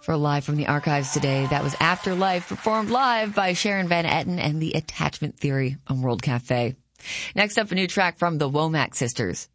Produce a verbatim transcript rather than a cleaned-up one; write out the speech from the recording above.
For Live from the Archives today, that was Afterlife, performed live by Sharon Van Etten and the Attachment Theory on World Cafe. Next up, a new track from the Womack Sisters.